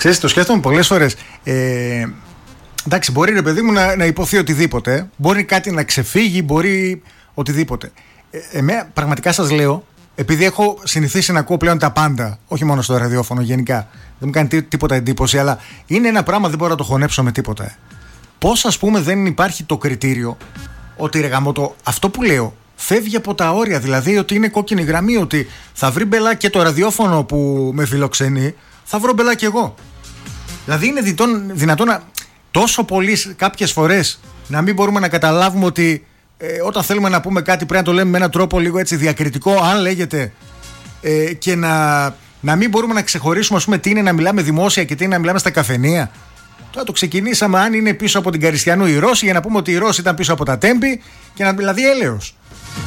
Ξέρεις, το σκέφτομαι πολλές φορές. Εντάξει, μπορεί ρε παιδί μου να υποθεί οτιδήποτε. Μπορεί κάτι να ξεφύγει, μπορεί οτιδήποτε. Εμένα, πραγματικά σας λέω, επειδή έχω συνηθίσει να ακούω πλέον τα πάντα, όχι μόνο στο ραδιόφωνο γενικά, δεν μου κάνει τίποτα εντύπωση, αλλά είναι ένα πράγμα, δεν μπορώ να το χωνέψω με τίποτα. Πώς, ας πούμε, δεν υπάρχει το κριτήριο ότι ρε γαμώτο, αυτό που λέω φεύγει από τα όρια, δηλαδή ότι είναι κόκκινη γραμμή, ότι θα βρει μπελά και το ραδιόφωνο που με φιλοξενεί, θα βρω μπελά κι εγώ. Δηλαδή είναι δυνατόν να, τόσο πολύ κάποιες φορές να μην μπορούμε να καταλάβουμε ότι όταν θέλουμε να πούμε κάτι πρέπει να το λέμε με έναν τρόπο λίγο έτσι διακριτικό, αν λέγεται, και να μην μπορούμε να ξεχωρίσουμε, ας πούμε, τι είναι να μιλάμε δημόσια και τι είναι να μιλάμε στα καφενεία. Τώρα το ξεκινήσαμε αν είναι πίσω από την Καριστιανού η Ρώση, για να πούμε ότι η Ρώση ήταν πίσω από τα Τέμπη και να δηλαδή έλεος.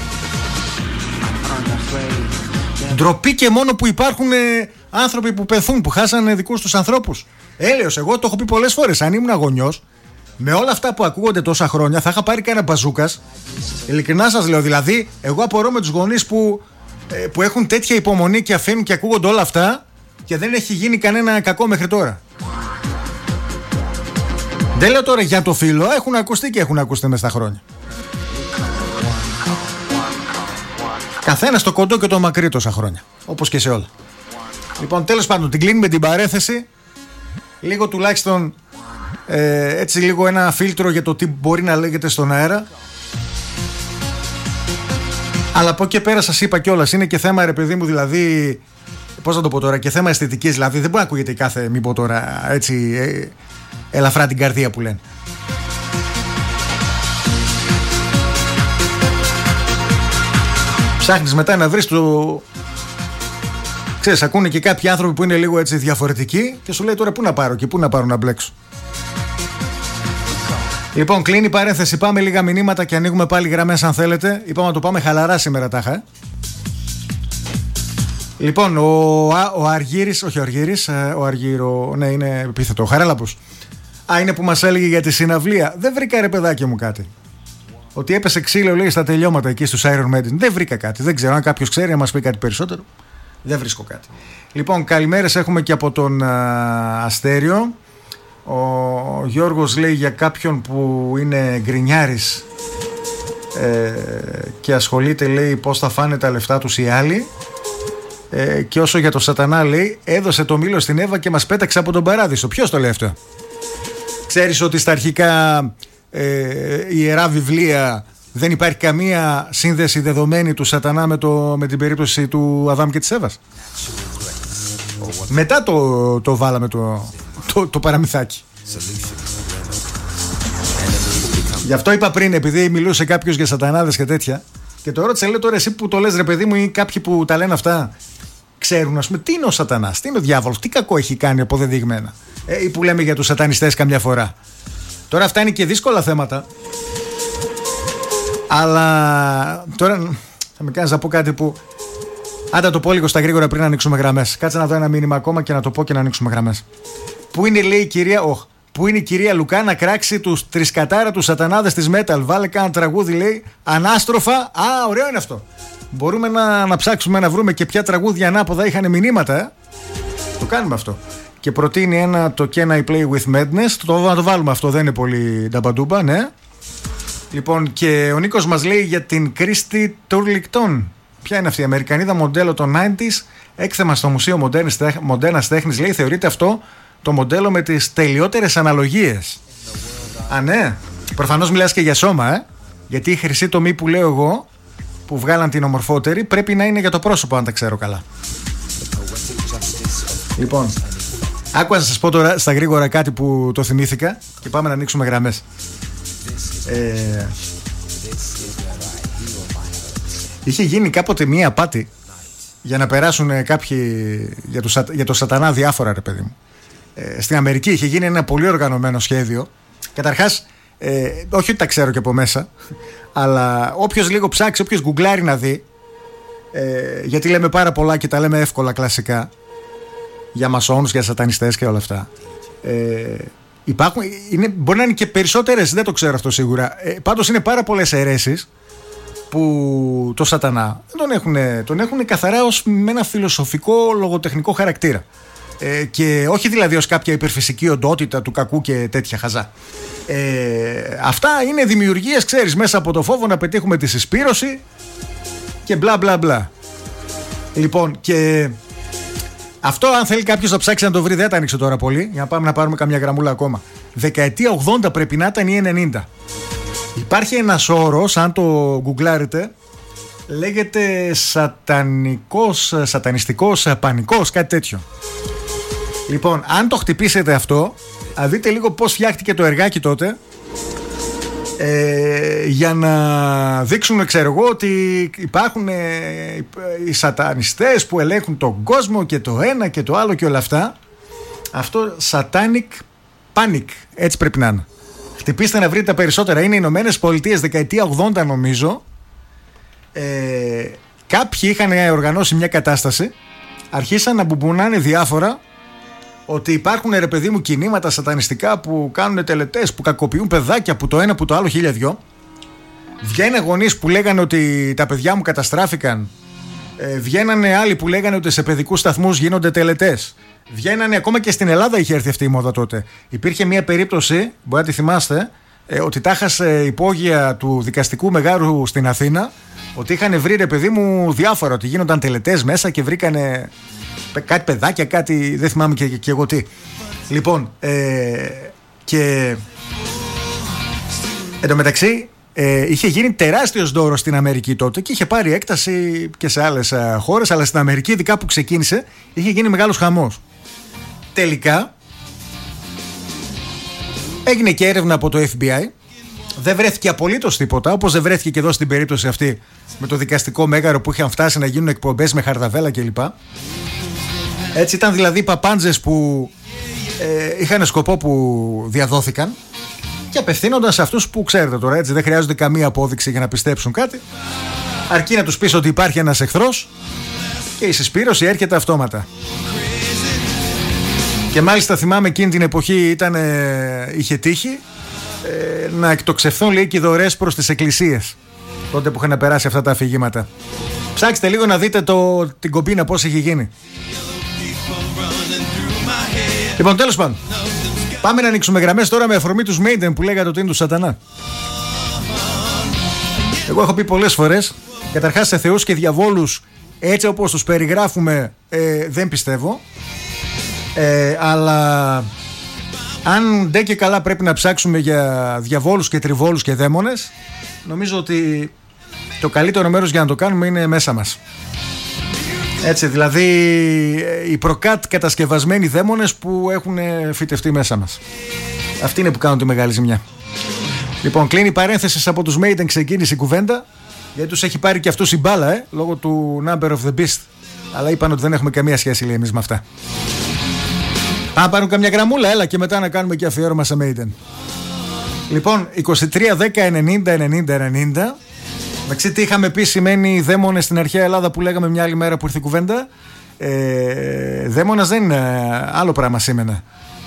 Ντροπή και μόνο που υπάρχουν άνθρωποι που πεθούν, που χάσανε δικούς τους ανθρώπους. Έλεος, εγώ το έχω πει πολλές φορές. Αν ήμουν αγωνιός, με όλα αυτά που ακούγονται τόσα χρόνια, θα είχα πάρει κανένα μπαζούκας. Ειλικρινά σας λέω, δηλαδή, εγώ απορώ με τους γονείς που έχουν τέτοια υπομονή και αφήνουν και ακούγονται όλα αυτά και δεν έχει γίνει κανένα κακό μέχρι τώρα. Δεν λέω τώρα για το φίλο, έχουν ακουστεί και έχουν ακουστεί μες στα χρόνια. Καθένα στο κοντό και το μακρύ τόσα χρόνια, όπως και σε όλα. Λοιπόν, τέλος πάντων, την κλείνουμε την παρέθεση. Λίγο τουλάχιστον έτσι λίγο ένα φίλτρο για το τι μπορεί να λέγεται στον αέρα. Αλλά από εκεί πέρα σας είπα κιόλας, είναι και θέμα ρε παιδί μου, δηλαδή, πώς να το πω τώρα, και θέμα αισθητικής, δηλαδή δεν μπορεί να ακούγεται κάθε, μην πω τώρα έτσι, ελαφρά την καρδία που λένε. Ψάχνεις μετά να βρεις το... Ξέρεις, ακούνε και κάποιοι άνθρωποι που είναι λίγο έτσι διαφορετικοί και σου λέει τώρα πού να πάρω και πού να πάρω να μπλέξω. Λοιπόν, κλείνει η παρένθεση. Πάμε λίγα μηνύματα και ανοίγουμε πάλι γραμμές αν θέλετε. Είπαμε να το πάμε χαλαρά σήμερα τάχα. Λοιπόν, ο Αργύρης, όχι ο Αργύρης, ο Αργύρο, ναι είναι επίθετο, ο Χαράλαμπος. Είναι που μας έλεγε για τη συναυλία. Δεν βρήκα ρε παιδάκι μου κάτι. Ότι έπεσε ξύλο λέει στα τελειώματα εκεί στους Iron Maiden. Δεν βρήκα κάτι. Δεν ξέρω αν κάποιος ξέρει να μας πει κάτι περισσότερο. Δεν βρίσκω κάτι. Λοιπόν, καλημέρες έχουμε και από τον Αστέριο. Ο Γιώργος λέει για κάποιον που είναι γκρινιάρης και ασχολείται, λέει, πώς θα φάνε τα λεφτά τους οι άλλοι. Και όσο για το σατανά, λέει, έδωσε το μήλο στην Εύα και μας πέταξε από τον παράδεισο. Ποιος το λέει αυτό? Ξέρεις ότι στα αρχικά ιερά βιβλία δεν υπάρχει καμία σύνδεση δεδομένη του σατανά με την περίπτωση του Αδάμ και της Εύας? Μετά το βάλαμε το παραμυθάκι. Γι' αυτό είπα πριν, επειδή μιλούσε κάποιος για σατανάδες και τέτοια, και το ρώτησα, λέω τώρα εσύ που το λες ρε παιδί μου, ή κάποιοι που τα λένε αυτά ξέρουν, ας πούμε, τι είναι ο σατανάς, τι είναι ο διάβολος, τι κακό έχει κάνει αποδεδειγμένα, ή που λέμε για τους σατανιστές καμιά φορά. Τώρα αυτά είναι και δύσκολα θέματα, αλλά τώρα θα με κάνεις να πω κάτι που... Άντε το πω λίγο στα γρήγορα πριν να ανοίξουμε γραμμές. Κάτσε να δω ένα μήνυμα ακόμα και να το πω και να ανοίξουμε γραμμές. Πού είναι, λέει η κυρία, πού είναι η κυρία Λουκά να κράξει τους τρισκατάρα τους σατανάδες της metal? Βάλε κάνα τραγούδι, λέει, ανάστροφα. Ωραίο είναι αυτό. Μπορούμε να ψάξουμε να βρούμε και ποια τραγούδια ανάποδα είχαν μηνύματα. Το κάνουμε αυτό. Και προτείνει ένα, το Can I Play With Madness. Να το βάλουμε αυτό, δεν είναι πολύ νταμπαντούμπα, ναι. Λοιπόν, και ο Νίκος μας λέει για την Κρίστη Τουρλικτόν. Ποια είναι αυτή η Αμερικανίδα μοντέλο των 90s, έκθεμα στο Μουσείο Μοντέρνας Τέχνης, λέει, θεωρείται αυτό το μοντέλο με τις τελειότερες αναλογίες. Ναι, προφανώς μιλάς και για σώμα, γιατί η χρυσή τομή που λέω εγώ, που βγάλαν την ομορφότερη, πρέπει να είναι για το πρόσωπο, αν τα ξέρω καλά. Λοιπόν, άκουα να σας πω τώρα στα γρήγορα κάτι που το θυμήθηκα και πάμε να ανοίξουμε γραμμές. Είχε γίνει κάποτε μία απάτη για να περάσουν κάποιοι για το σατανά διάφορα, ρε παιδί μου. Στην Αμερική είχε γίνει ένα πολύ οργανωμένο σχέδιο. Καταρχάς, όχι ότι τα ξέρω και από μέσα, αλλά όποιος λίγο ψάξει, όποιος γκουγκλάρει να δει, γιατί λέμε πάρα πολλά και τα λέμε εύκολα κλασικά για μασόνους, για σατανιστές και όλα αυτά. Υπάρχουν, μπορεί να είναι και περισσότερες, δεν το ξέρω αυτό σίγουρα. Πάντως είναι πάρα πολλές αιρέσεις που το σατανά τον έχουν καθαρά ως με ένα φιλοσοφικό λογοτεχνικό χαρακτήρα. Και όχι δηλαδή ως κάποια υπερφυσική οντότητα του κακού και τέτοια χαζά. Αυτά είναι δημιουργίες, ξέρεις, μέσα από το φόβο να πετύχουμε τη συσπήρωση και μπλα μπλα μπλα. Λοιπόν, και αυτό, αν θέλει κάποιος να ψάξει να το βρει, δεν τα ανοίξω τώρα πολύ, για να πάμε να πάρουμε καμιά γραμμούλα ακόμα. Δεκαετία 80 πρέπει να ήταν ή 90. Υπάρχει ένας όρος, αν το γκουγκλάρετε, λέγεται σατανιστικός πανικός, κάτι τέτοιο. Λοιπόν, αν το χτυπήσετε αυτό, α δείτε λίγο πώς φτιάχτηκε το εργάκι τότε, για να δείξουν, ξέρω εγώ, ότι υπάρχουν οι σατανιστές που ελέγχουν τον κόσμο και το ένα και το άλλο και όλα αυτά. Αυτό Satanic Panic, έτσι πρέπει να είναι. Χτυπήστε να βρείτε τα περισσότερα. Είναι οι Ηνωμένες Πολιτείες, δεκαετία 80 νομίζω. Κάποιοι είχαν οργανώσει μια κατάσταση, αρχίσαν να μπουμπουνάνε διάφορα, ότι υπάρχουν, ρε παιδί μου, κινήματα σατανιστικά που κάνουν τελετές, που κακοποιούν παιδάκια, που το ένα που το άλλο, χίλια δυο. Βγαίνανε γονείς που λέγανε ότι τα παιδιά μου καταστράφηκαν. Βγαίνανε άλλοι που λέγανε ότι σε παιδικούς σταθμούς γίνονται τελετές. Βγαίνανε, ακόμα και στην Ελλάδα είχε έρθει αυτή η μόδα τότε. Υπήρχε μια περίπτωση, μπορεί να τη θυμάστε, ότι τα χάσε υπόγεια του δικαστικού μεγάρου στην Αθήνα, ότι είχαν βρει, ρε παιδί μου, διάφορα, ότι γίνονταν τελετές μέσα και βρήκανε κάτι παιδάκια, κάτι, δεν θυμάμαι και εγώ τι. Λοιπόν, και εν τω μεταξύ είχε γίνει τεράστιος δώρος στην Αμερική τότε και είχε πάρει έκταση και σε άλλες χώρες, αλλά στην Αμερική, ειδικά που ξεκίνησε, είχε γίνει μεγάλος χαμός. Τελικά έγινε και έρευνα από το FBI. Δεν βρέθηκε απολύτως τίποτα, όπως δεν βρέθηκε και εδώ στην περίπτωση αυτή με το δικαστικό μέγαρο που είχαν φτάσει να γίνουν εκπομπές με χαρδαβέλα κλπ. Έτσι ήταν δηλαδή παπάντζες που είχαν σκοπό, που διαδόθηκαν και απευθύνονταν σε αυτούς που, ξέρετε τώρα, έτσι, δεν χρειάζονται καμία απόδειξη για να πιστέψουν κάτι, αρκεί να τους πεις ότι υπάρχει ένας εχθρός και η συσπήρωση έρχεται αυτόματα. Και μάλιστα θυμάμαι εκείνη την εποχή είχε τύχει να εκτοξευθούν, λέει, και οι δωρές προς τις εκκλησίες τότε που είχαν περάσει αυτά τα αφηγήματα. Ψάξτε λίγο να δείτε την κομπίνα πώς έχει γίνει. Λοιπόν, τέλος πάντων, πάμε να ανοίξουμε γραμμές τώρα με αφορμή τους Maiden που λέγατε ότι είναι του σατανά. Εγώ έχω πει πολλές φορές, καταρχάς σε θεούς και διαβόλους έτσι όπως τους περιγράφουμε δεν πιστεύω, αλλά αν ντε και καλά πρέπει να ψάξουμε για διαβόλους και τριβόλους και δαίμονες, νομίζω ότι το καλύτερο μέρος για να το κάνουμε είναι μέσα μας. Έτσι, δηλαδή οι προκάτ κατασκευασμένοι δαίμονες που έχουν φυτευτεί μέσα μας. Αυτοί είναι που κάνουν τη μεγάλη ζημιά. Λοιπόν, κλείνει η παρένθεση από τους Maiden, ξεκίνησε η κουβέντα, γιατί τους έχει πάρει και αυτούς η μπάλα, λόγω του Number of the Beast. Αλλά είπαν ότι δεν έχουμε καμία σχέση, λέει, εμείς με αυτά. Αν πάρουν καμιά γραμμούλα, έλα, και μετά να κάνουμε και αφιέρωμα σε Maiden. Λοιπόν, 23, 10, 90, 90, 90. Εντάξει, τι είχαμε πει σημαίνει δαίμονες στην αρχαία Ελλάδα που λέγαμε μια άλλη μέρα που ήρθε η κουβέντα. Δαίμονας δεν είναι, άλλο πράγμα σήμαινε.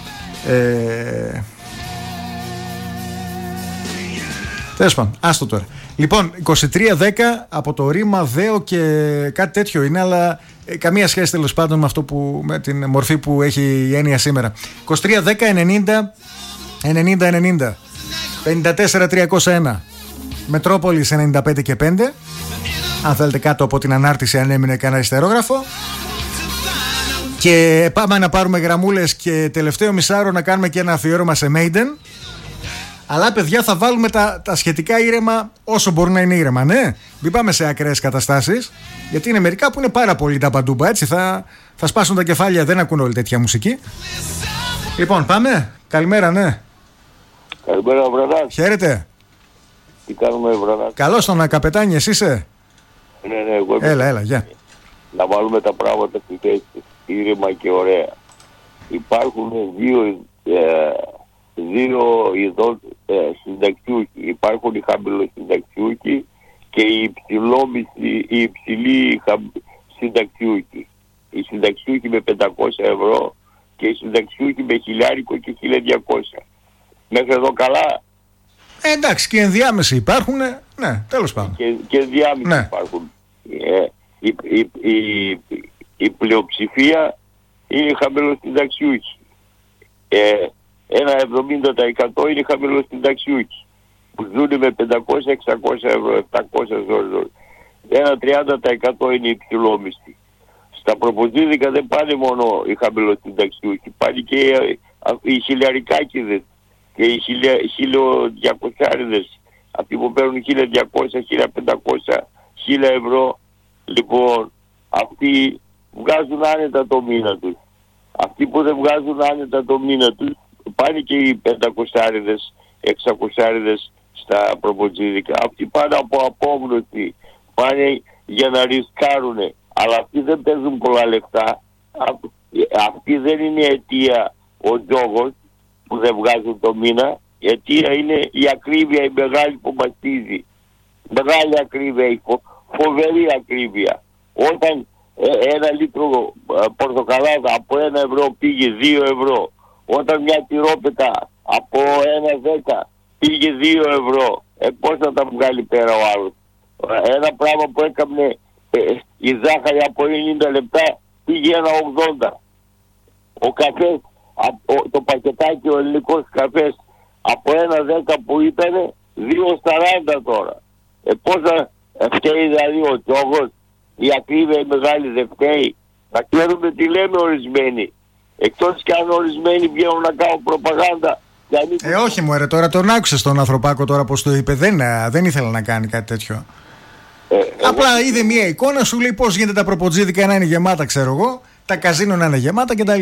Τέλος πάντων, άστο τώρα. Λοιπόν, 23-10 από το ρήμα δέο και κάτι τέτοιο είναι, αλλά καμία σχέση τέλος πάντων με αυτό με την μορφή που έχει η έννοια σήμερα. 23-10-90 90-90 54-301 Μετρόπολης 95 και 5. Αν θέλετε κάτω από την ανάρτηση, αν έμεινε κανένα αριστερόγραφο. Και πάμε να πάρουμε γραμμούλες και τελευταίο μισάρο να κάνουμε και ένα αφιέρωμα σε Maiden. Αλλά παιδιά, θα βάλουμε τα σχετικά ήρεμα όσο μπορούν να είναι ήρεμα, ναι. Μην πάμε σε ακραίες καταστάσεις, γιατί είναι μερικά που είναι πάρα πολύ τα παντούμπα, έτσι. Θα σπάσουν τα κεφάλια, δεν ακούν όλη τέτοια μουσική. Λοιπόν, πάμε. Καλημέρα, ναι. Καλημέρα, βραδά. Χαίρετε. Τι κάνουμε, βραδά? Καλώς τον καπετάνι, εσύ είσαι? Ναι, εγώ Έλα, γεια. Να βάλουμε τα πράγματα στη θέση, ήρεμα και ωραία. Υπάρχουν δύο ειδών συνταξιούχοι. Υπάρχουν οι χαμηλοσυνταξιούχοι και οι υψηλοί συνταξιούχοι. Οι συνταξιούχοι με 500 ευρώ και οι συνταξιούχοι με 1.000 και 1.200. Μέχρι εδώ καλά? Εντάξει, και ενδιάμεση υπάρχουν, ναι, τέλος πάντων. Και ενδιάμεση υπάρχουν. Η πλειοψηφία είναι οι χαμηλοσυνταξιούχοι. Ένα 70% είναι οι χαμηλοσυνταξιούχοι που ζουν με 500, 600 ευρώ, 700 ευρώ. Ένα 30% είναι οι υψηλόμισθοι. Στα προποτζίδικα δεν πάνε μόνο οι χαμηλοσυνταξιούχοι, πάνε και οι χιλιαρικάκηδες και οι 1200άριδες, αυτοί που παίρνουν 1200, 1500, 1000 ευρώ. Λοιπόν, αυτοί βγάζουν άνετα το μήνα τους. Αυτοί που δεν βγάζουν άνετα το μήνα τους, πάνε και οι 500άριδες, 600άριδες στα προποτζίδικα. Αυτοί πάνε από απόγνωση, πάνε για να ρισκάρουνε. Αλλά αυτοί δεν παίζουν πολλά λεφτά. Αυτή δεν είναι αιτία ο τζόγος που δεν βγάζουν το μήνα. Η αιτία είναι η ακρίβεια, η μεγάλη που μαστίζει. Μεγάλη ακρίβεια, η φοβερή ακρίβεια. Όταν ένα λίτρο πορτοκαλάδα από 1 ευρώ πήγε 2 ευρώ, όταν μια τυρόπιτα από 1,10 πήγε 2 ευρώ, πώς θα τα βγάλει πέρα ο άλλος? Ένα πράγμα που έκαμε η ζάχαρη από 90 λεπτά πήγε 1,80. Ο καφές, το πακετάκι, ο ελληνικός καφές από 1,10 που ήταν 2,40 τώρα. Πώς θα φταίει δηλαδή ο τζόγος? Η ακρίβεια η μεγάλη δεν φταίει? Να ξέρουμε τι λέμε ορισμένοι. Εκτός κι αν ορισμένοι βγαίνουν να κάνουν προπαγάνδα. Όχι μωρέ, τώρα τον άκουσες τον ανθρωπάκο τώρα πως το είπε. Δεν ήθελε να κάνει κάτι τέτοιο. Απλά είδε μια εικόνα, σου λέει πώς γίνεται τα προποτζίδικα να είναι γεμάτα, ξέρω εγώ, τα καζίνο να είναι γεμάτα κτλ.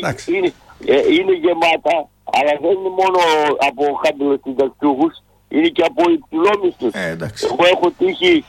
Είναι γεμάτα, αλλά δεν είναι μόνο από χαμηλοσυνταξιούχους, είναι και από υψηλόμισθους. Εγώ έχω τύχει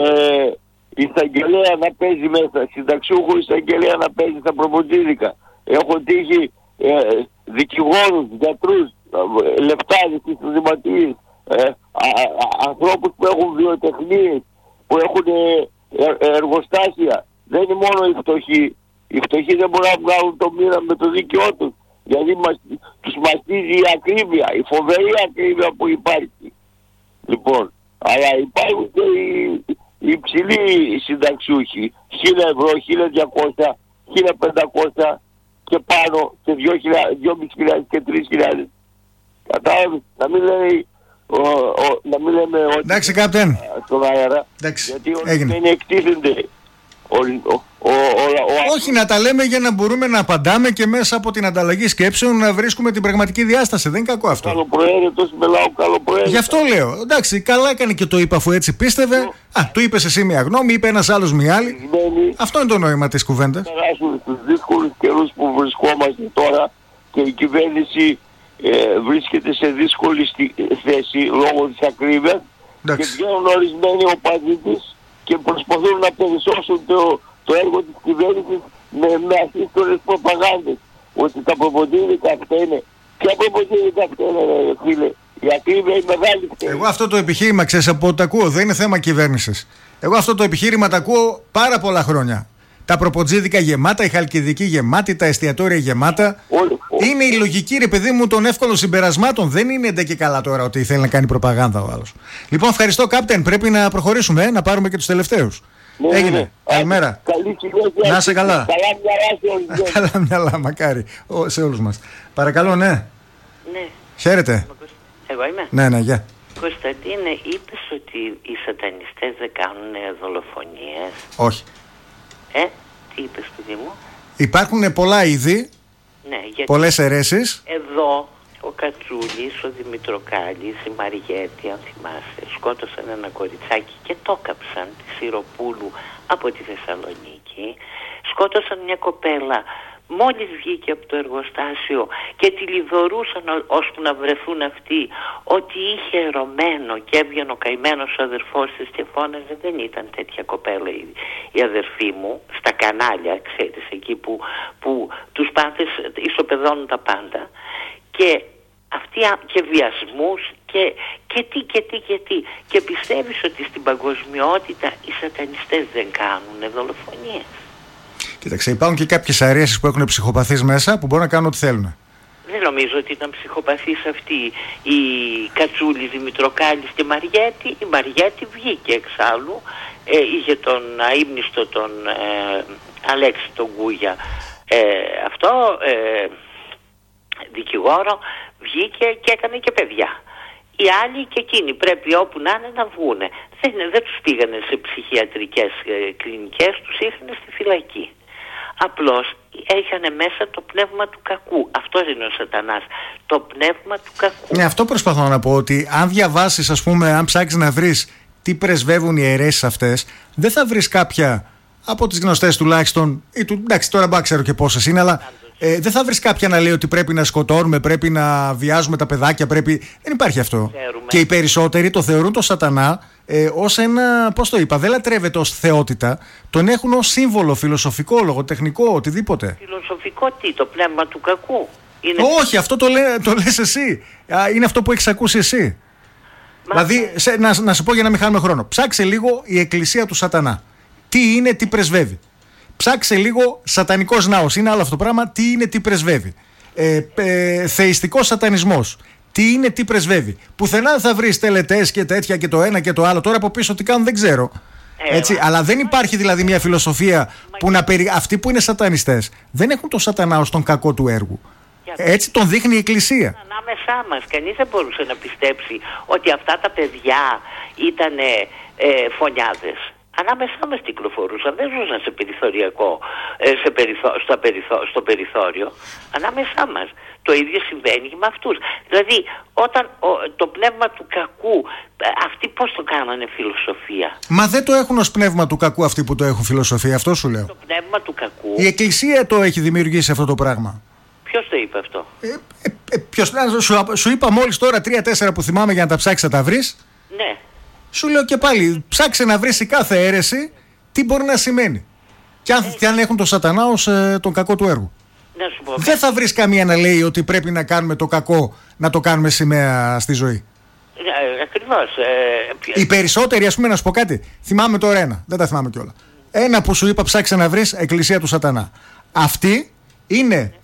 εισαγγελέα να παίζει μέσα, συνταξιούχο εισαγγελέα να παίζει στα προποτζίδικα. Έχω τύχει δικηγόρους, γιατρούς, λεφτάδες, συστηματίες, ανθρώπους που έχουν βιοτεχνίες, που έχουν εργοστάσια. Δεν είναι μόνο οι φτωχοί. Οι φτωχοί δεν μπορούν να βγάλουν το μήνα με το δίκαιό τους, γιατί τους μαστίζει η ακρίβεια, η φοβερή ακρίβεια που υπάρχει. Λοιπόν, αλλά υπάρχουν και οι υψηλοί συνταξιούχοι, 1.000 ευρώ, 1.200, 1.500 και πάνω, και 2.500 και 3.000. Κατάλαβες, να μην λέμε ότι εντάξει, κάπτεν, στον αέρα, γιατί ορισμένοι εκτίθενται. Όχι, να τα λέμε για να μπορούμε να απαντάμε και μέσα από την ανταλλαγή σκέψεων να βρίσκουμε την πραγματική διάσταση. Δεν είναι κακό αυτό. Καλοπροαίρετος, μιλάω καλοπροαίρετος. Γι' αυτό λέω. Εντάξει, καλά έκανε και το είπα αφού έτσι πίστευε. Του είπες εσύ μια γνώμη, είπε ένας άλλος μια άλλη. Αυτό είναι το νόημα της κουβέντας. Περάσουν στους δύσκολους καιρούς που βρισκόμαστε τώρα και η κυβέρνηση βρίσκεται σε δύσκολη θέση λόγω της ακρίβειας και βγαίνουν ορισμένοι οπαδοί της και προσπαθούν να περισσώσουν το έργο της κυβέρνησης με ασύστολες προπαγάνδες. Ότι τα προποτζίδικα αυτά είναι. Ποια προποτζίδικα αυτά είναι, φίλε? Η ακρίβεια είναι μεγάλη. Εγώ αυτό το επιχείρημα, ξέρεις από ό,τι τα ακούω, δεν είναι θέμα κυβέρνησης. Εγώ αυτό το επιχείρημα τα ακούω πάρα πολλά χρόνια. Τα προποτζίδικα γεμάτα, η Χαλκιδική γεμάτη, τα εστιατόρια γεμάτα. Είναι η λογική, ρε παιδί μου, των εύκολων συμπερασμάτων. Δεν είναι ντε και καλά τώρα ότι θέλει να κάνει προπαγάνδα ο άλλος. Λοιπόν, ευχαριστώ, Κάπτεν. Πρέπει να προχωρήσουμε, να πάρουμε και τους τελευταίους. Ναι, έγινε. Ναι. Καλημέρα. Να είσαι καλά. Καλά μυαλά, μακάρι. Σε όλους μας. Παρακαλώ, ναι. Ναι. Χαίρετε. Εγώ είμαι. Ναι, γεια. Κωνσταντίνε, είπες ότι οι σατανιστές δεν κάνουν δολοφονίες? Όχι. Τι είπες, παιδί μου? Υπάρχουν πολλά είδη, ναι, γιατί πολλές αιρέσεις. Εδώ ο Κατσούλης, ο Δημητροκάλης, η Μαριέτη, αν θυμάσαι, σκότωσαν ένα κοριτσάκι και το έκαψαν, τη Σιροπούλου από τη Θεσσαλονίκη. Σκότωσαν μια κοπέλα μόλις βγήκε από το εργοστάσιο και τη λιδωρούσαν ώσπου να βρεθούν αυτοί, ότι είχε ερωμένο και έβγαινε ο καημένος ο αδερφός της και φώναζε. Δεν ήταν τέτοια κοπέλα η αδερφή μου, στα κανάλια, ξέρεις, εκεί που τους πάντες ισοπεδώνουν τα πάντα, και αυτοί και βιασμούς και τι. Και πιστεύεις ότι στην παγκοσμιότητα οι σατανιστές δεν κάνουν δολοφονίες? Κοίταξε, υπάρχουν και κάποιες αρέσεις που έχουν ψυχοπαθείς μέσα που μπορούν να κάνουν ό,τι θέλουν. Δεν νομίζω ότι ήταν ψυχοπαθείς αυτοί οι Κατσούλης, Δημητροκάλης και Μαριέτη. Η Μαριέτη βγήκε εξάλλου, είχε τον αείμνηστο τον Αλέξη τον Κούγια Αυτό δικηγόρο βγήκε και έκανε και παιδιά. Οι άλλοι και εκείνοι πρέπει όπου να είναι να βγούνε. Δεν τους πήγανε σε ψυχιατρικές κλινικές, τους είχαν στη φυλακή. Απλώς έχανε μέσα το πνεύμα του κακού. Αυτό είναι ο Σατανάς. Το πνεύμα του κακού. Ναι, αυτό προσπαθώ να πω, ότι αν διαβάσεις, ας πούμε, αν ψάξεις να βρεις τι πρεσβεύουν οι αιρέσεις αυτές, δεν θα βρεις κάποια από τις γνωστές τουλάχιστον, εντάξει τώρα μπα ξέρω και πόσες είναι, αλλά δεν θα βρεις κάποια να λέει ότι πρέπει να σκοτώνουμε, πρέπει να βιάζουμε τα παιδάκια, πρέπει. Δεν υπάρχει αυτό. Ξέρουμε. Και οι περισσότεροι το θεωρούν το Σατανά ως ένα, πώς το είπα, δεν λατρεύεται ως θεότητα, τον έχουν ως σύμβολο φιλοσοφικό, λογοτεχνικό, οτιδήποτε. Φιλοσοφικό τι, το πνεύμα του κακού. Είναι... Όχι, αυτό το λες εσύ. Είναι αυτό που έχεις ακούσει εσύ. Δηλαδή, να σου πω για να μην χάνουμε χρόνο. Ψάξε λίγο η εκκλησία του Σατανά. Τι είναι, τι πρεσβεύει. Ψάξε λίγο σατανικός ναός. Είναι άλλο αυτό το πράγμα. Τι είναι, τι πρεσβεύει. Θεϊστικός σατανισμός. Τι είναι, τι πρεσβεύει. Πουθενά δεν θα βρεις τελετές και τέτοια και το ένα και το άλλο. Τώρα από πίσω τι κάνουν δεν ξέρω. Έτσι, αλλά δεν υπάρχει δηλαδή μια φιλοσοφία που να αυτοί που είναι σατανιστές δεν έχουν το Σατανά ως τον κακό του έργου. Έτσι τον δείχνει η Εκκλησία. Ανάμεσά μας κανείς δεν μπορούσε να πιστέψει ότι αυτά τα παιδιά ήταν φωνιάδες. Ανάμεσά μας κυκλοφορούσαν, δεν ζούσαν σε περιθωριακό, στο περιθώριο. Ανάμεσά μας. Το ίδιο συμβαίνει και με αυτούς. Δηλαδή, όταν το πνεύμα του κακού, αυτοί πώς το κάνανε φιλοσοφία. Μα δεν το έχουν ως πνεύμα του κακού αυτοί που το έχουν φιλοσοφία, αυτό σου λέω. Το πνεύμα του κακού. Η Εκκλησία το έχει δημιουργήσει αυτό το πράγμα. Ποιος το είπε αυτό? Σου είπα μόλις τώρα 3-4 που θυμάμαι για να τα ψάξεις να τα βρεις. Ναι. Σου λέω και πάλι, ψάξε να βρεις η κάθε αίρεση τι μπορεί να σημαίνει. Και αν έχουν το Σατανά ως τον κακό του έργου. Να σου πω. Δεν θα βρεις καμία να λέει ότι πρέπει να κάνουμε το κακό, να το κάνουμε σημαία στη ζωή. Ακριβώς. Οι περισσότεροι, ας πούμε, να σου πω κάτι. Θυμάμαι τώρα ένα, δεν τα θυμάμαι κιόλα. Ένα που σου είπα, ψάξε να βρεις, εκκλησία του Σατανά. Αυτοί είναι.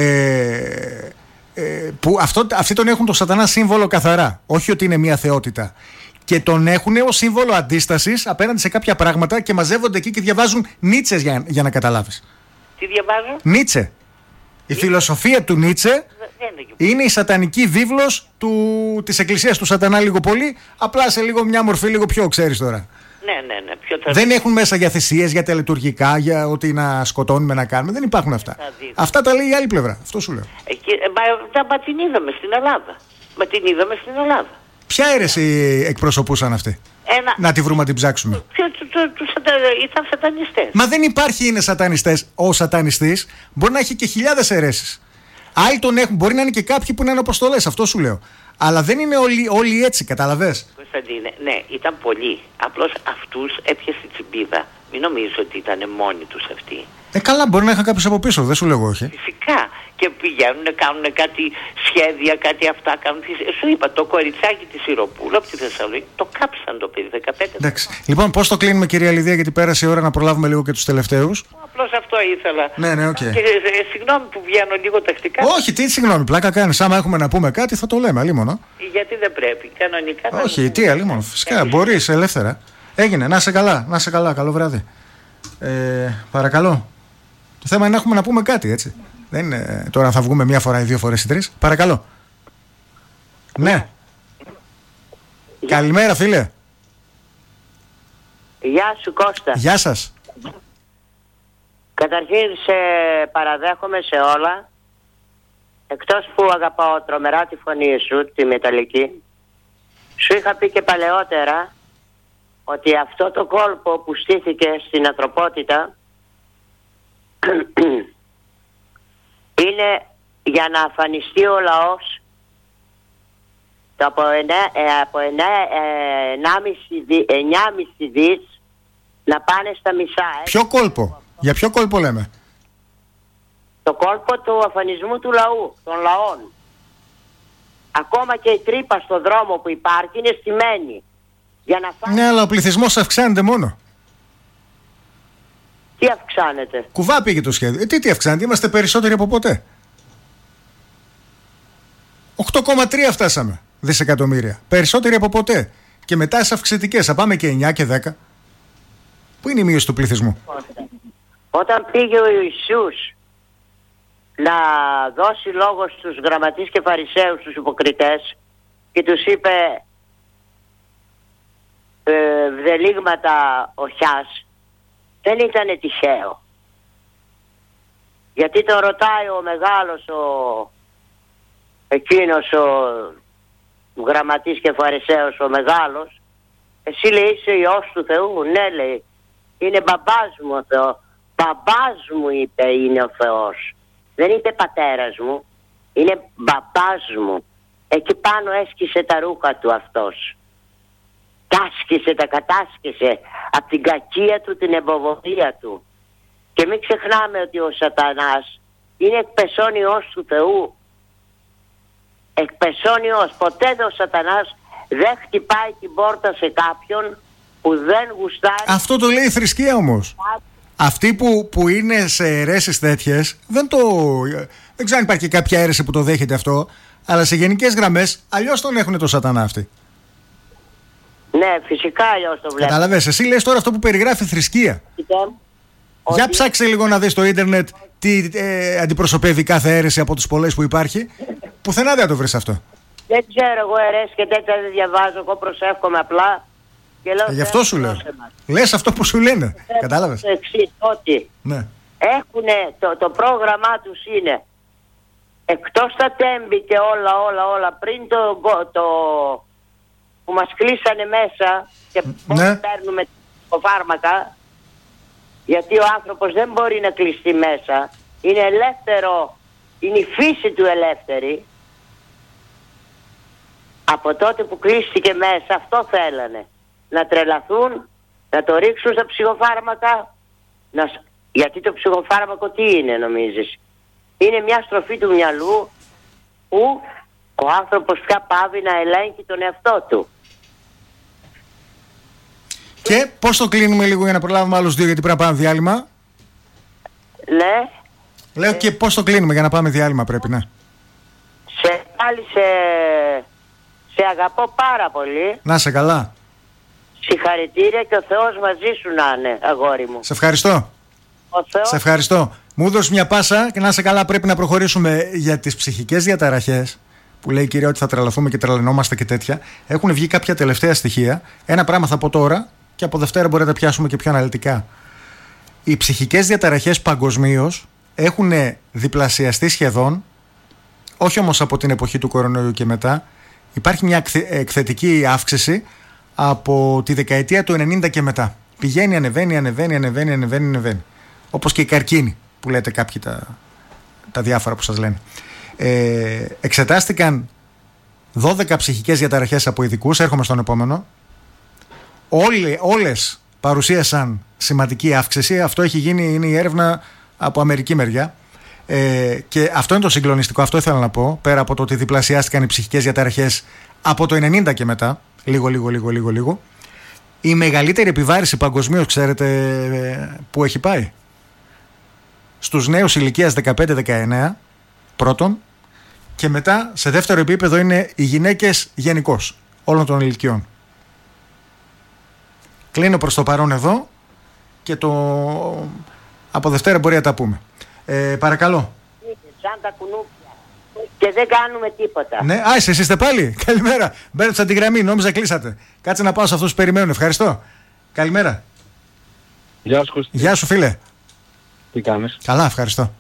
Που αυτοί τον έχουν το Σατανά σύμβολο καθαρά. Όχι ότι είναι μια θεότητα. Και τον έχουν ως σύμβολο αντίστασης απέναντι σε κάποια πράγματα και μαζεύονται εκεί και διαβάζουν Νίτσες για να καταλάβεις. Τι διαβάζουν? Νίτσε. Η φιλοσοφία του Νίτσε είναι η σατανική βίβλος της Εκκλησίας του Σατανά λίγο πολύ, απλά σε λίγο μια μορφή λίγο πιο, ξέρεις τώρα. Ναι. Δεν έχουν μέσα για θυσίες, για τελετουργικά, για ότι να σκοτώνουμε, να κάνουμε. Δεν υπάρχουν αυτά. Αυτά τα λέει η άλλη πλευρά. Αυτό σου λέω. Μα την είδαμε στην Ελλάδα. Ποια αίρεση εκπροσωπούσαν αυτοί? Να τη βρούμε, να την ψάξουμε. Ήταν σατανιστές. Μα δεν υπάρχει, είναι σατανιστές. Ο σατανιστής μπορεί να έχει και χιλιάδες αιρέσεις. Άλλοι τον έχουν, μπορεί να είναι και κάποιοι που είναι αποστολές, αυτό σου λέω. Αλλά δεν είναι όλοι έτσι, καταλαβες. Κωνσταντίνε, ναι, ήταν πολλοί. Απλώς αυτούς έπιασε η τσιμπίδα. Μην νομίζω ότι ήταν μόνοι τους αυτοί. Καλά, μπορεί να είχαν κάποιους από πίσω, δεν σου λέω όχι. Φυσικά. Και πηγαίνουν, κάνουν κάτι σχέδια, κάτι αυτά. Σου είπα, το κοριτσάκι της Σιροπούλου από τη Θεσσαλονίκη το κάψαν το παιδί, 15. Εντάξει. Λοιπόν, πώς το κλείνουμε, κυρία Λιδία, γιατί πέρασε η ώρα να προλάβουμε λίγο και τους τελευταίους. Απλώς αυτό ήθελα. Ναι, οκ. Και συγγνώμη που βγαίνω λίγο τακτικά. Όχι, τι συγγνώμη, πλάκα κάνεις. Άμα έχουμε να πούμε κάτι, θα το λέμε, αλίμονο. Γιατί δεν πρέπει, κανονικά. Όχι, τι αλίμονο, φυσικά, μπορείς ελεύθερα. Έγινε, να είσαι καλά, καλό βράδυ. Παρακαλώ. Το θέμα είναι να έχουμε να πούμε κάτι, έτσι. Δεν είναι τώρα θα βγούμε μία φορά ή 2 φορές ή 3. Παρακαλώ. Ναι. Καλημέρα, φίλε. Γεια σου, Κώστα. Γεια σας. Καταρχήν σε παραδέχομαι σε όλα. Εκτός που αγαπάω τρομερά τη φωνή σου, τη μεταλλική. Σου είχα πει και παλαιότερα ότι αυτό το κόλπο που στήθηκε στην ανθρωπότητα είναι για να αφανιστεί ο λαός το από 9,5 δις να πάνε στα μισά. Ποιο κόλπο? Για ποιο κόλπο λέμε? Το κόλπο του αφανισμού του λαού, των λαών. Ακόμα και η τρύπα στο δρόμο που υπάρχει είναι στημένη. Ναι, αλλά ο πληθυσμός αυξάνεται μόνο. Τι αυξάνεται? Κουβά πήγε το σχέδιο. Τι αυξάνεται? Είμαστε περισσότεροι από ποτέ. 8,3 φτάσαμε δισεκατομμύρια. Περισσότεροι από ποτέ. Και μετά σε αυξητικές. Θα πάμε και 9 και 10. Πού είναι η μείωση του πληθυσμού? Όταν πήγε ο Ιησούς να δώσει λόγο στους γραμματείς και φαρισαίους, τους υποκριτές, και τους είπε βδελίγματα οχιάς, δεν ήταν τυχαίο. Γιατί τον ρωτάει ο μεγάλος, εκείνος ο γραμματής και φαρισαίος, ο μεγάλος, εσύ λέει είσαι Υιός του Θεού? Ναι, λέει, είναι μπαμπάς μου ο Θεός. Μπαμπάς μου, είπε, είναι ο Θεός. Δεν είπε πατέρας μου, είναι μπαμπάς μου. Εκεί πάνω έσκησε τα ρούχα του αυτός. Κάσκησε, τα κατάσκησε από την κακία του, την εμποβοδία του. Και μην ξεχνάμε ότι ο Σατανάς είναι εκπεσόν Υιός του Θεού. Εκπεσόν Υιός. Ποτέ ο Σατανάς δεν χτυπάει την πόρτα σε κάποιον που δεν γουστάρει. Αυτό το λέει η θρησκεία όμως. Αυτοί που είναι σε αιρέσεις τέτοιες, δεν ξέρω αν υπάρχει κάποια αίρεση που το δέχεται αυτό, αλλά σε γενικές γραμμές αλλιώς τον έχουν το Σατανά αυτοί. Ναι, φυσικά αλλιώς το βλέπω. Καταλαβες, εσύ λες τώρα αυτό που περιγράφει η θρησκεία. Για ψάξε λίγο να δεις στο ίντερνετ τι αντιπροσωπεύει κάθε αίρεση από τις πολλές που υπάρχει. Πουθενά δεν το βρεις αυτό. Δεν ξέρω εγώ αιρέσεις και τέτοια δεν διαβάζω, εγώ προσεύχομαι απλά. Και λέω, γι' αυτό σου λέω. Λες αυτό που σου λένε. Κατάλαβες. Το εξής, ότι ναι. Έχουνε, το πρόγραμμά τους είναι εκτός τα τέμπη και όλα πριν το που μας κλείσανε μέσα και πώς παίρνουμε φάρμακα, γιατί ο άνθρωπος δεν μπορεί να κλειστεί μέσα, είναι ελεύθερο, είναι η φύση του ελεύθερη. Από τότε που κλείστηκε μέσα, αυτό θέλανε. Να τρελαθούν, να το ρίξουν στα ψυχοφάρμακα. Γιατί το ψυχοφάρμακο τι είναι, νομίζεις? Είναι μια στροφή του μυαλού που ο άνθρωπος πια πάβει να ελέγχει τον εαυτό του. Και πώς το κλείνουμε λίγο για να προλάβουμε άλλους δύο, γιατί πρέπει να πάμε διάλειμμα? Ναι. Λέω και πώς το κλείνουμε για να πάμε διάλειμμα πρέπει, ναι. Πάλι σε αγαπώ πάρα πολύ. Να σε καλά. Συγχαρητήρια και ο Θεός μαζί σου να είναι, αγόρι μου. Σε ευχαριστώ. Ο Θεός... Σε ευχαριστώ. Μου έδωσε μια πάσα και να σε καλά, πρέπει να προχωρήσουμε για τις ψυχικές διαταραχές που λέει η κυρία ότι θα τρελαθούμε και τρελαινόμαστε και τέτοια. Έχουν βγει κάποια τελευταία στοιχεία. Ένα πράγμα θα πω τώρα και από Δευτέρα μπορεί να τα πιάσουμε και πιο αναλυτικά. Οι ψυχικές διαταραχές παγκοσμίως έχουν διπλασιαστεί σχεδόν, όχι όμως από την εποχή του κορονοϊού και μετά. Υπάρχει μια εκθετική αύξηση από τη δεκαετία του 90 και μετά. Πηγαίνει, ανεβαίνει. Όπως και η καρκίνη που λέτε κάποιοι τα διάφορα που σας λένε. Εξετάστηκαν 12 ψυχικές διαταραχές από ειδικούς. Έρχομαι στον επόμενο. Όλες παρουσίασαν σημαντική αύξηση. Αυτό έχει γίνει, είναι η έρευνα από αμερική μεριά. Και αυτό είναι το συγκλονιστικό. Αυτό ήθελα να πω. Πέρα από το ότι διπλασιάστηκαν οι ψυχικές διαταραχές από το 90 και μετά. Λίγο. Η μεγαλύτερη επιβάρηση παγκοσμίως, ξέρετε που έχει πάει? Στους νέους ηλικίας 15-19 πρώτον, και μετά σε δεύτερο επίπεδο είναι οι γυναίκες γενικώς όλων των ηλικιών. Κλείνω προς το παρόν εδώ και από Δευτέρα μπορεί να τα πούμε. Παρακαλώ. Σαν τα κουνούπια και δεν κάνουμε τίποτα. Ναι, εσείς είστε πάλι. Καλημέρα. Μπαίνετε σαν τη γραμμή, νόμιζα κλείσατε. Κάτσε να πάω σε αυτούς που περιμένουν. Ευχαριστώ. Καλημέρα. Γεια σου, Κωστή. Γεια σου, φίλε. Τι κάνεις? Καλά, ευχαριστώ.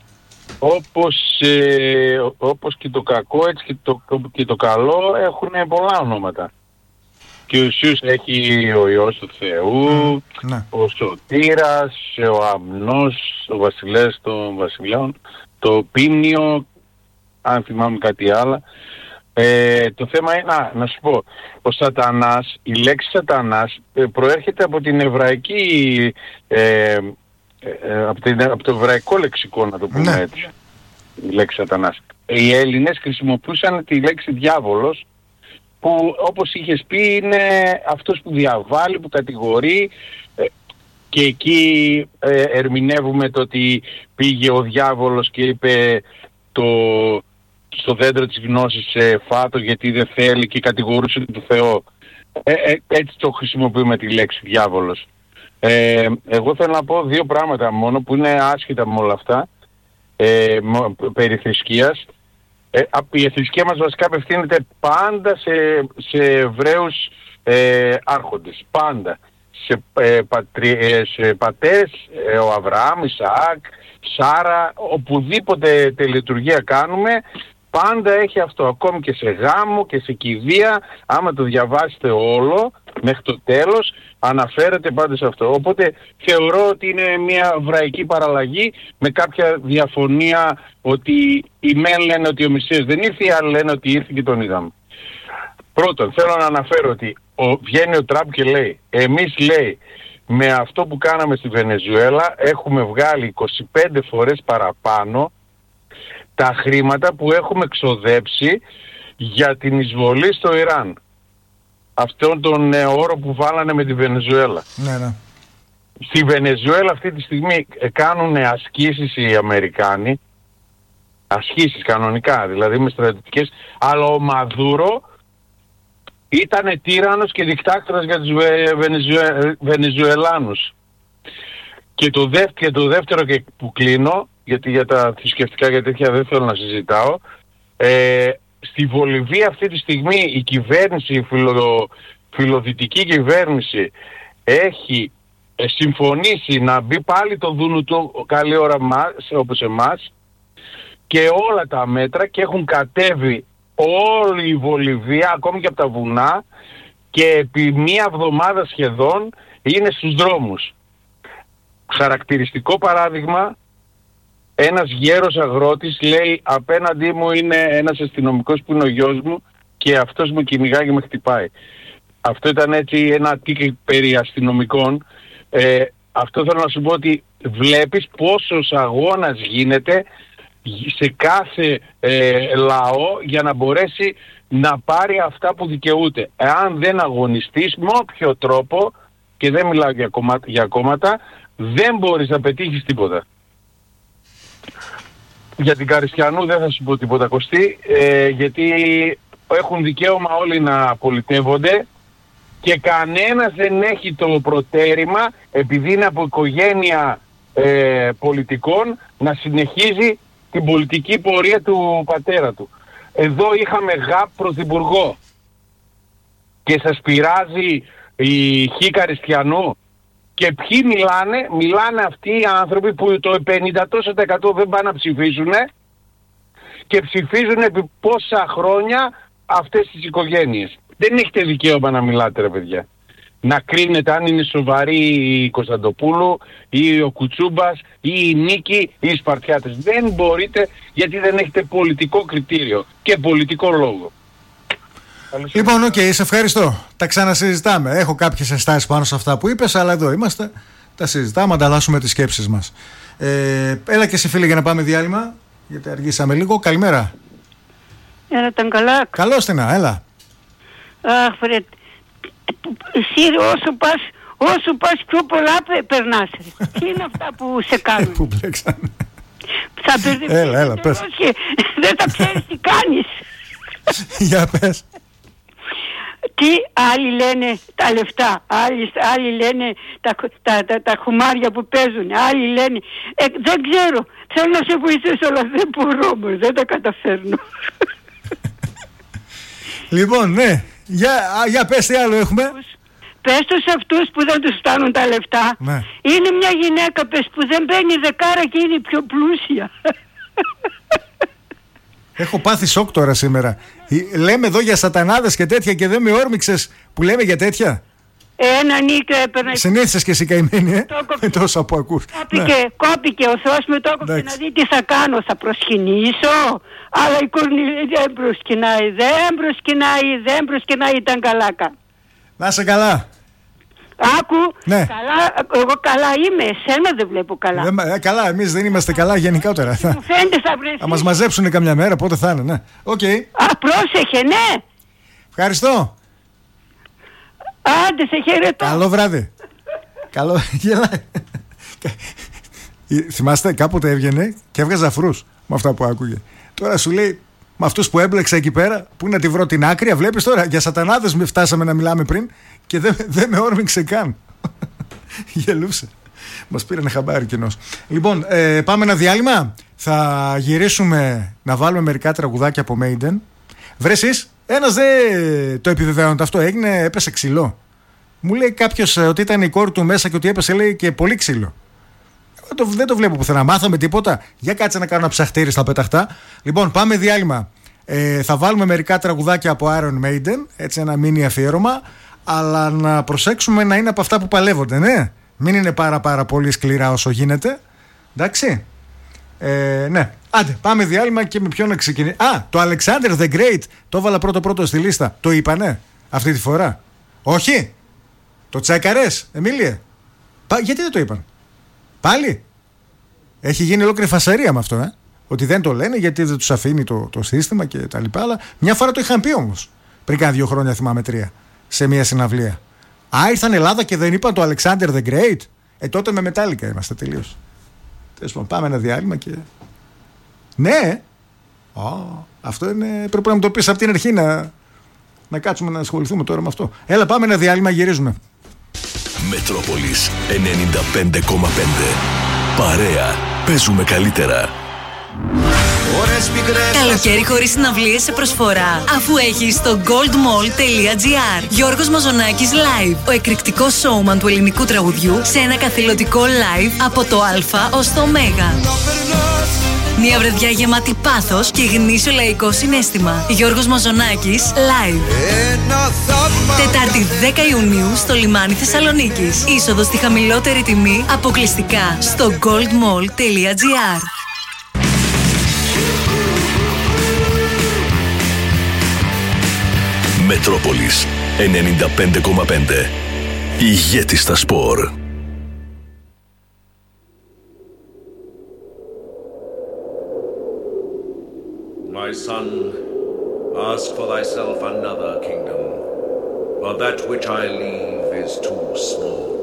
Όπως και το κακό, έτσι και το καλό έχουν πολλά ονόματα. Και ο Ιησούς έχει ο Υιός του Θεού, ναι. Ο Σωτήρας, ο Αμνός, ο Βασιλέας των Βασιλιών, το Πίνιο, αν θυμάμαι κάτι άλλο. Το θέμα είναι, να σου πω, ο Σατανάς, η λέξη Σατανάς προέρχεται από την εβραϊκή, από το εβραϊκό λεξικό, να το πούμε έτσι, η λέξη Σατανάς. Οι Έλληνες χρησιμοποιούσαν τη λέξη διάβολος, που όπως είχες πει είναι αυτός που διαβάλλει, που κατηγορεί, και εκεί ερμηνεύουμε το ότι πήγε ο διάβολος και είπε στο δέντρο της γνώσης φάτο γιατί δεν θέλει και κατηγορούσε τον Θεό. Έτσι το χρησιμοποιούμε τη λέξη διάβολος. Εγώ θέλω να πω δύο πράγματα μόνο που είναι άσχετα με όλα αυτά. περί θρησκείας. Η θρησκεία μας βασικά απευθύνεται πάντα σε Εβραίους άρχοντες. Πάντα. Σε πατέρες, ο Αβραάμ, Ισαάκ, Σάρα, οπουδήποτε τελετουργία κάνουμε, πάντα έχει αυτό. Ακόμη και σε γάμο και σε κηδεία, άμα το διαβάσετε όλο μέχρι το τέλος, αναφέρεται πάντα σε αυτό. Οπότε θεωρώ ότι είναι μια εβραϊκή παραλλαγή με κάποια διαφωνία, ότι οι μεν λένε ότι ο Μεσσίας δεν ήρθε, οι άλλοι λένε ότι ήρθε και τον είδαμε. Πρώτον, θέλω να αναφέρω ότι βγαίνει ο Τραμπ και λέει, εμείς, λέει, με αυτό που κάναμε στη Βενεζουέλα έχουμε βγάλει 25 φορές παραπάνω τα χρήματα που έχουμε εξοδέψει για την εισβολή στο Ιράν. Αυτόν τον όρο που βάλανε με τη Βενεζουέλα. Ναι. Στη Βενεζουέλα αυτή τη στιγμή κάνουν ασκήσεις οι Αμερικάνοι, ασκήσεις κανονικά, δηλαδή με στρατιωτικές, αλλά ο Μαδούρο ήταν τύραννος και δικτάκτορας για τους Βενεζουελάνους. Και το δεύτερο και που κλείνω, γιατί για τα θρησκευτικά και τέτοια δεν θέλω να συζητάω, στη Βολιβία αυτή τη στιγμή η κυβέρνηση, η φιλοδυτική κυβέρνηση έχει συμφωνήσει να μπει πάλι το δούνου του καλή ώρα όπως εμάς, και όλα τα μέτρα, και έχουν κατέβει όλη η Βολιβία, ακόμη και από τα βουνά, και επί μία εβδομάδα σχεδόν είναι στους δρόμους. Χαρακτηριστικό παράδειγμα, ένας γέρος αγρότης λέει, απέναντί μου είναι ένας αστυνομικός που είναι ο γιος μου και αυτός μου κυνηγάει και με χτυπάει. Αυτό ήταν έτσι ένα τίκι περί αστυνομικών. Αυτό θέλω να σου πω, ότι βλέπεις πόσος αγώνας γίνεται σε κάθε λαό για να μπορέσει να πάρει αυτά που δικαιούται. Εάν δεν αγωνιστείς με όποιο τρόπο, και δεν μιλάω για κόμματα, δεν μπορείς να πετύχεις τίποτα. Για την Καριστιανού δεν θα σου πω τίποτα, Κωστή, γιατί έχουν δικαίωμα όλοι να πολιτεύονται και κανένας δεν έχει το προτέρημα, επειδή είναι από οικογένεια πολιτικών, να συνεχίζει την πολιτική πορεία του πατέρα του. Εδώ είχαμε ΓΑΠ πρωθυπουργό και σας πειράζει η Χ Καριστιανού. Και ποιοι μιλάνε αυτοί οι άνθρωποι που το 50% δεν πάνε να ψηφίσουν και ψηφίζουν επί πόσα χρόνια αυτές τις οικογένειες. Δεν έχετε δικαίωμα να μιλάτε, ρε παιδιά. Να κρίνετε αν είναι σοβαρή η Κωνσταντοπούλου ή ο Κουτσούμπας ή η Νίκη ή οι Σπαρτιάτες. Δεν μπορείτε, γιατί δεν έχετε πολιτικό κριτήριο και πολιτικό λόγο. Λοιπόν, σε ευχαριστώ. Τα ξανασυζητάμε. Έχω κάποιες ενστάσεις πάνω σε αυτά που είπες, αλλά εδώ είμαστε. Τα συζητάμε, ανταλλάσσουμε τις σκέψεις μας. Έλα και εσύ, φίλε, για να πάμε διάλειμμα, γιατί αργήσαμε λίγο. Καλημέρα. Ήταν καλά. Καλώς την, έλα. Αχ, βρε. Εσύ όσο πας πιο πολλά περνάς. Τι είναι αυτά που σε κάνουν? Που μπλέξανε. Θα μπερδευτείς. Έλα, πες. Δεν τα ξέρεις τι κάνεις. Για πες. Τι άλλοι λένε τα λεφτά, άλλοι λένε τα χουμάρια που παίζουν, άλλοι λένε δεν ξέρω, θέλω να σε βοηθήσω αλλά δεν μπορώ όμως, δεν τα καταφέρνω. Λοιπόν, ναι, για πες τι άλλο έχουμε. Πες τους αυτούς που δεν τους φτάνουν τα λεφτά, ναι. Είναι μια γυναίκα που δεν μπαίνει δεκάρα και είναι πιο πλούσια. Έχω πάθει σοκ τώρα σήμερα. Λέμε εδώ για σατανάδες και τέτοια και δεν με όρμηξες που λέμε για τέτοια. Ένα νίκο έπαιρνα. Συνήθισες και εσύ καημένη, με τόσα που ακούς. Κόπηκε ο Θεός με το έκοψε να δει τι θα κάνω. Θα προσκυνήσω. Αλλά η Κορνηλία δεν προσκυνάει, ήταν καλάκα. Να είσαι καλά. Άκου, ναι. Καλά, εγώ καλά είμαι, εσένα δεν βλέπω καλά. Καλά, εμείς δεν είμαστε καλά γενικότερα. Μου φαίνεται θα βρεθείς. Θα μας μαζέψουν καμιά μέρα, πότε θα είναι, ναι. Okay. Πρόσεχε, ναι. Ευχαριστώ. Άντε, σε χαιρετώ. Καλό βράδυ. Καλό, γελάει. Θυμάστε, κάποτε έβγαινε και έβγαζε αφρούς με αυτά που άκουγε. Τώρα σου λέει, με αυτούς που έμπλεξα εκεί πέρα, πού να τη βρω την άκρη, βλέπεις τώρα, για σατανάδες με φτάσαμε να μιλάμε πριν και δεν με όρμηξε καν. Γελούσε. Μας πήρανε χαμπάρι κοινός. Λοιπόν, πάμε ένα διάλειμμα. θα γυρίσουμε να βάλουμε μερικά τραγουδάκια από Maiden. Βρε εσείς, ένας δεν το επιβεβαίωνε αυτό. Έπεσε ξυλό. Μου λέει κάποιος ότι ήταν η κόρη του μέσα και ότι έπεσε, λέει, και πολύ ξύλο. Δεν το βλέπω πουθενά. Μάθαμε τίποτα. Για κάτσε να κάνω ένα ψαχτήρι στα πέταχτα. Λοιπόν, πάμε διάλειμμα. Θα βάλουμε μερικά τραγουδάκια από Iron Maiden. Έτσι, ένα μίνι αφιέρωμα. Αλλά να προσέξουμε να είναι από αυτά που παλεύονται, ναι. Μην είναι πάρα πολύ σκληρά όσο γίνεται. Εντάξει. Ναι. Άντε, πάμε διάλειμμα και με ποιον να ξεκινήσει. Το Alexander the Great. Το έβαλα πρώτο στη λίστα. Το είπανε αυτή τη φορά? Όχι. Το τσέκαρες, Εμίλιε? Γιατί δεν το είπαν? Πάλι. Έχει γίνει ολόκληρη φασαρία με αυτό, ότι δεν το λένε γιατί δεν τους αφήνει το σύστημα και τα λοιπά. Αλλά μια φορά το είχαν πει όμως. Πριν κάνα 2 χρόνια, θυμάμαι 3. Σε μια συναυλία. Ήρθαν Ελλάδα και δεν είπαν το Alexander the Great. Τότε με Metallica είμαστε τελείως. Τέλος πάντων, πάμε ένα διάλειμμα και... Ναι. Αυτό είναι... Πρέπει να μου το πεις από την αρχή, να κάτσουμε να ασχοληθούμε τώρα με αυτό. Έλα, πάμε ένα διάλειμμα, γυρίζουμε. Μετρόπολης 95,5. Παρέα. Παίζουμε καλύτερα. Καλοκαίρι χωρίς συναυλίες σε προσφορά, αφού έχεις το goldmall.gr. Γιώργος Μαζονάκης live. Ο εκρηκτικός showman του ελληνικού τραγουδιού σε ένα καθηλωτικό live από το Α ως το Ω. Μια βραδιά γεμάτη πάθος και γνήσιο λαϊκό συναίσθημα. Γιώργος Μαζονάκης live. Τετάρτη 10 Ιουνίου στο λιμάνι Θεσσαλονίκης. Είσοδος στη χαμηλότερη τιμή αποκλειστικά στο goldmall.gr. Μετρόπολης 95,5. Ηγέτης στα σπορ. My son, ask for thyself another kingdom, for that which I leave is too small.